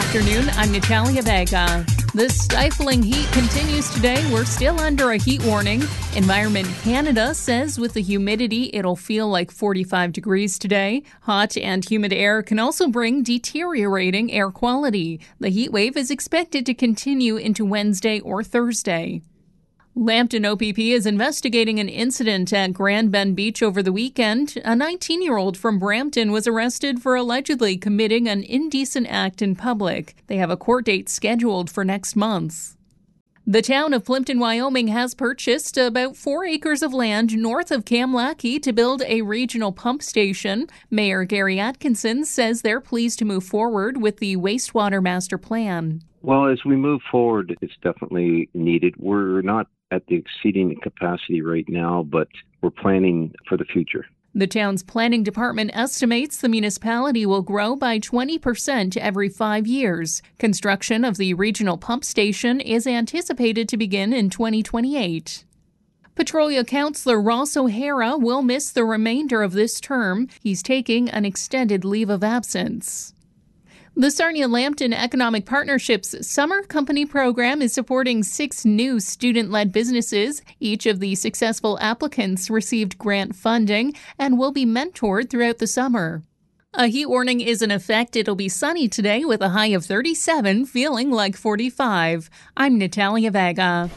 afternoon. I'm Natalia Vega. The stifling heat continues today. We're still under a heat warning. Environment Canada says with the humidity, it'll feel like 45 degrees today. Hot and humid air can also bring deteriorating air quality. The heat wave is expected to continue into Wednesday or Thursday. Lambton OPP is investigating an incident at Grand Bend Beach over the weekend. A 19-year-old from Brampton was arrested for allegedly committing an indecent act in public. They have a court date scheduled for next month. The town of Plimpton, Wyoming has purchased about 4 acres of land north of Kamlaki to build a regional pump station. Mayor Gary Atkinson says they're pleased to move forward with the wastewater master plan. Well, as we move forward, it's definitely needed. We're not at the exceeding capacity right now, but we're planning for the future. The town's planning department estimates the municipality will grow by 20% every 5 years. Construction of the regional pump station is anticipated to begin in 2028. Petrolia Councillor Ross O'Hara will miss the remainder of this term. He's taking an extended leave of absence. The Sarnia-Lambton Economic Partnerships Summer Company Program is supporting 6 new student-led businesses. Each of the successful applicants received grant funding and will be mentored throughout the summer. A heat warning is in effect. It'll be sunny today with a high of 37, feeling like 45. I'm Natalia Vega.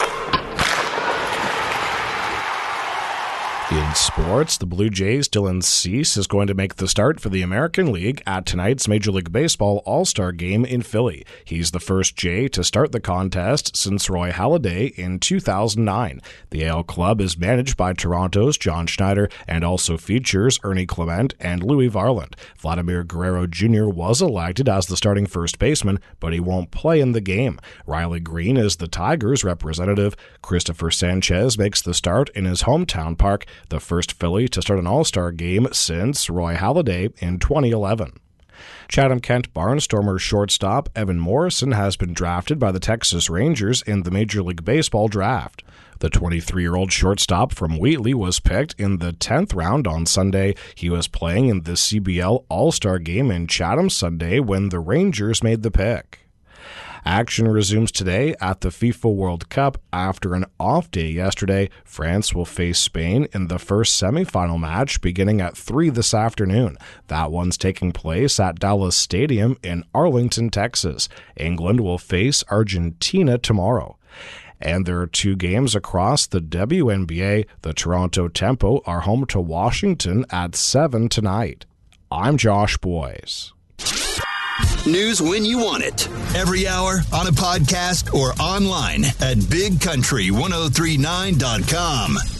In sports, the Blue Jays' Dylan Cease is going to make the start for the American League at tonight's Major League Baseball All-Star Game in Philly. He's the first Jay to start the contest since Roy Halladay in 2009. The AL club is managed by Toronto's John Schneider and also features Ernie Clement and Louis Varland. Vladimir Guerrero Jr. was elected as the starting first baseman, but he won't play in the game. Riley Green is the Tigers' representative. Christopher Sanchez makes the start in his hometown park, the first Philly to start an All-Star game since Roy Halladay in 2011. Chatham-Kent Barnstormers shortstop Evan Morrison has been drafted by the Texas Rangers in the Major League Baseball draft. The 23-year-old shortstop from Wheatley was picked in the 10th round on Sunday. He was playing in the CBL All-Star game in Chatham Sunday when the Rangers made the pick. Action resumes today at the FIFA World Cup. After an off day yesterday, France will face Spain in the first semifinal match beginning at 3 this afternoon. That one's taking place at Dallas Stadium in Arlington, Texas. England will face Argentina tomorrow. And there are 2 games across the WNBA. The Toronto Tempo are home to Washington at 7 tonight. I'm Josh Boyes. News when you want it. Every hour, on a podcast, or online at bigcountry1039.com.